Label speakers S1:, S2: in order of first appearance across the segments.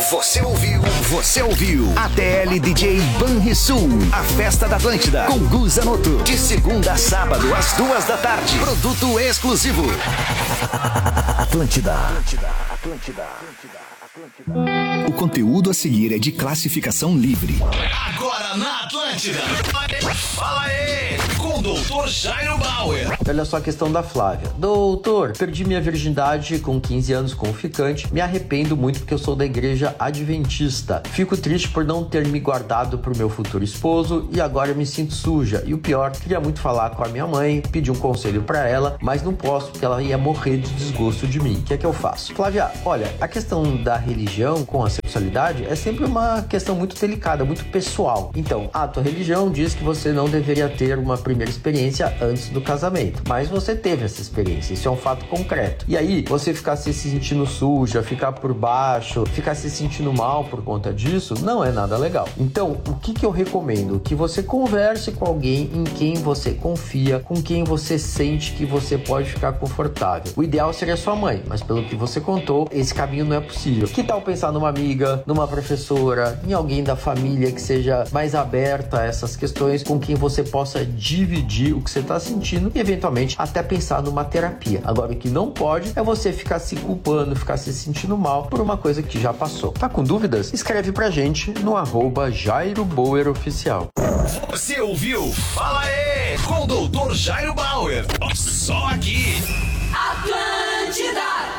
S1: Você ouviu ATL DJ Banrisul, a festa da Atlântida, com Gu Zanotto, de segunda a sábado, às 2h da tarde. Produto exclusivo. Atlântida. O conteúdo a seguir é de classificação livre.
S2: Agora na Atlântida. Fala aí, com o Dr. Jairo Bauer.
S3: Olha só a questão da Flávia. Doutor, perdi minha virgindade com 15 anos com um ficante. Me arrependo muito porque eu sou da igreja adventista. Fico triste por não ter me guardado pro meu futuro esposo e agora eu me sinto suja. E o pior, queria muito falar com a minha mãe, pedir um conselho pra ela, mas não posso porque ela ia morrer de desgosto de mim. O que é que eu faço? Flávia, olha, a questão da religião com a sexualidade é sempre uma questão muito delicada, muito pessoal. Então, a tua religião diz que você não deveria ter uma primeira experiência antes do casamento, mas você teve essa experiência, isso é um fato concreto. E aí, você ficar se sentindo suja, ficar por baixo, ficar se sentindo mal por conta disso, não é nada legal. Então, o que eu recomendo? Que você converse com alguém em quem você confia, com quem você sente que você pode ficar confortável. O ideal seria sua mãe, mas pelo que você contou, esse caminho não é possível. Que tal pensar numa amiga, numa professora, em alguém da família que seja mais aberta a essas questões, com quem você possa dividir o que você está sentindo e eventualmente até pensar numa terapia. Agora, o que não pode é você ficar se culpando, ficar se sentindo mal por uma coisa que já passou. Tá com dúvidas? Escreve pra gente no @JairoBauerOficial.
S2: Você ouviu? Fala aí, com o Dr. Jairo Bauer. Só aqui.
S1: Atlântida.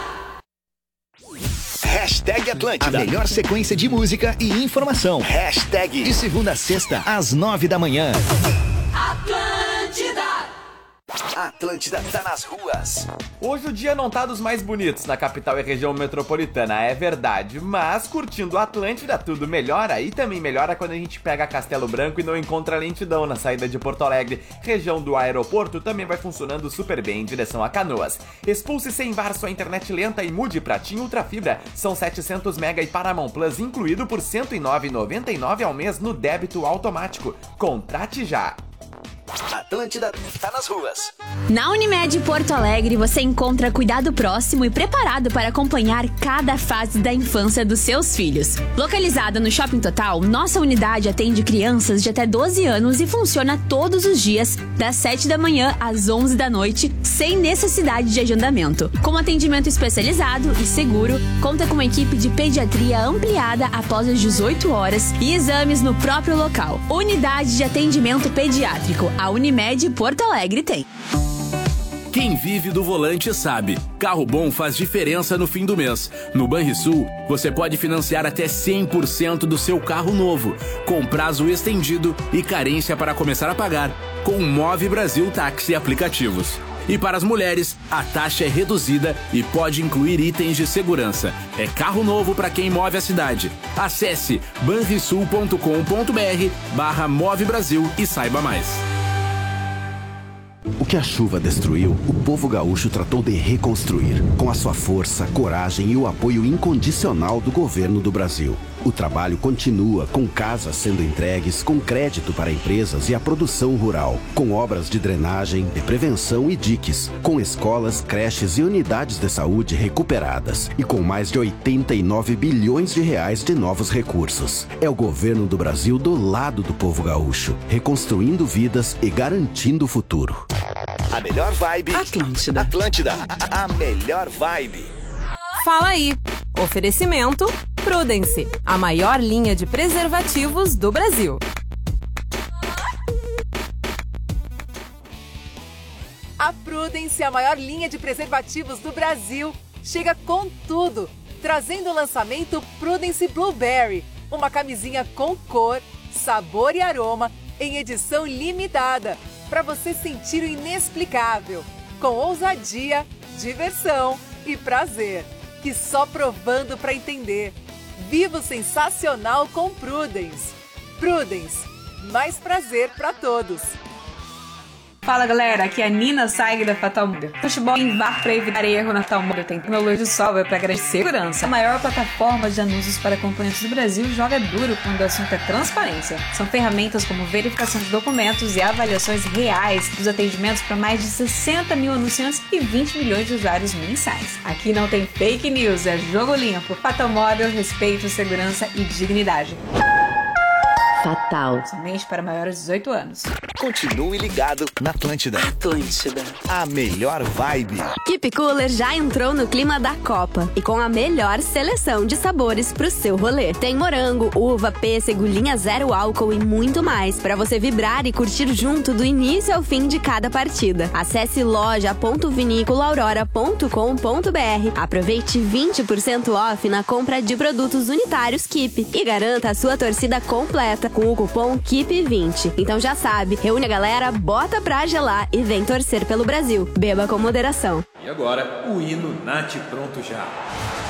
S1: Hashtag Atlântida. A melhor sequência de música e informação. Hashtag de segunda a sexta, às 9h. Atlântida. Atlântida tá nas ruas.
S4: Hoje o dia não tá dos mais bonitos na capital e região metropolitana, é verdade. Mas curtindo a Atlântida tudo melhora. E também melhora quando a gente pega Castelo Branco e não encontra lentidão na saída de Porto Alegre. Região do aeroporto também vai funcionando super bem em direção a Canoas. Expulse sem VAR sua internet lenta e mude pra TIM Ultra Fibra. São 700 mega e Paramount Plus incluído por R$ 109,99 ao mês no débito automático. Contrate já.
S1: Atlântida tá nas ruas.
S5: Na Unimed Porto Alegre você encontra cuidado próximo e preparado para acompanhar cada fase da infância dos seus filhos. Localizada no Shopping Total, nossa unidade atende crianças de até 12 anos e funciona todos os dias, das 7 da manhã às 11 da noite, sem necessidade de agendamento. Com atendimento especializado e seguro, conta com uma equipe de pediatria ampliada após as 18 horas e exames no próprio local. Unidade de atendimento pediátrico. A Unimed Porto Alegre tem.
S6: Quem vive do volante sabe, carro bom faz diferença no fim do mês. No Banrisul, você pode financiar até 100% do seu carro novo, com prazo estendido e carência para começar a pagar, com o Move Brasil Táxi Aplicativos. E para as mulheres, a taxa é reduzida e pode incluir itens de segurança. É carro novo para quem move a cidade. Acesse banrisul.com.br/Move Brasil e saiba mais.
S7: O que a chuva destruiu, o povo gaúcho tratou de reconstruir, com a sua força, coragem e o apoio incondicional do governo do Brasil. O trabalho continua, com casas sendo entregues, com crédito para empresas e a produção rural, com obras de drenagem, de prevenção e diques, com escolas, creches e unidades de saúde recuperadas e com mais de 89 bilhões de reais de novos recursos. É o governo do Brasil do lado do povo gaúcho, reconstruindo vidas e garantindo o futuro.
S1: A melhor vibe.
S8: Atlântida.
S1: Atlântida. A melhor vibe.
S8: Fala aí. Oferecimento Prudence, a maior linha de preservativos do Brasil.
S9: A Prudence, a maior linha de preservativos do Brasil, chega com tudo, trazendo o lançamento Prudence Blueberry, uma camisinha com cor, sabor e aroma em edição limitada, para você sentir o inexplicável, com ousadia, diversão e prazer, que só provando para entender. Viva o sensacional com Prudence. Prudence, mais prazer para todos.
S10: Fala galera, aqui é a Nina Saig da Fatal Model. Futebol em VAR para evitar erro na Fatal Model tem tecnologia de software para garantir segurança. A maior plataforma de anúncios para acompanhantes do Brasil joga duro quando o assunto é transparência. São ferramentas como verificação de documentos e avaliações reais dos atendimentos para mais de 60 mil anunciantes e 20 milhões de usuários mensais. Aqui não tem fake news, é jogo limpo. Fatal Model, respeito, segurança e dignidade.
S5: Fatal.
S10: Somente para maiores de 18 anos.
S1: Continue ligado na Atlântida.
S5: Atlântida.
S1: A melhor vibe.
S11: Keep Cooler já entrou no clima da Copa e com a melhor seleção de sabores pro seu rolê. Tem morango, uva, pêssego, linha zero álcool e muito mais para você vibrar e curtir junto do início ao fim de cada partida. Acesse loja.vinícolaaurora.com.br. Aproveite 20% off na compra de produtos unitários Keep e garanta a sua torcida completa com o cupom KEEP20. Então já sabe, reúne a galera, bota pra gelar e vem torcer pelo Brasil. Beba com moderação.
S12: E agora, o hino Nath Pronto Já.